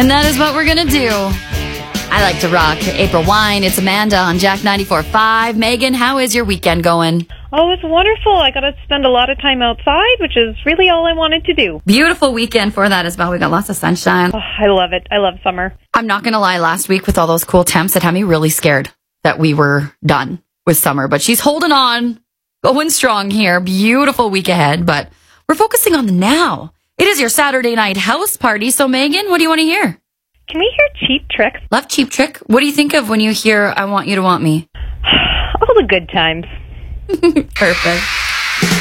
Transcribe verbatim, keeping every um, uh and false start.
And that is what we're going to do. I like to rock April Wine. It's Amanda on Jack ninety-four point five. Megan, how is your weekend going? Oh, it's wonderful. I got to spend a lot of time outside, which is really all I wanted to do. Beautiful weekend for that as well. We got lots of sunshine. Oh, I love it. I love summer. I'm not going to lie. Last week with all those cool temps, it had me really scared that we were done with summer. But she's holding on, going strong here. Beautiful week ahead. But we're focusing on the now. It is your Saturday night house party. So, Megan, what do you want to hear? Can we hear Cheap Trick? Love Cheap Trick. What do you think of when you hear I Want You to Want Me? All the good times. Perfect.